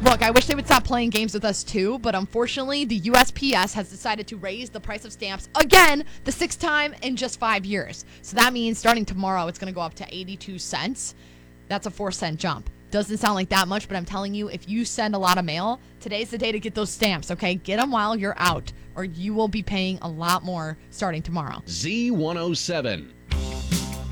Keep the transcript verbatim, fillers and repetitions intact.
Look, I wish they would stop playing games with us too, but unfortunately, the U S P S has decided to raise the price of stamps again, the sixth time in just five years. So that means starting tomorrow, it's going to go up to eighty-two cents. That's a four cent jump. Doesn't sound like that much, but I'm telling you, if you send a lot of mail, today's the day to get those stamps, okay? Get them while you're out, or you will be paying a lot more starting tomorrow. Z one oh seven.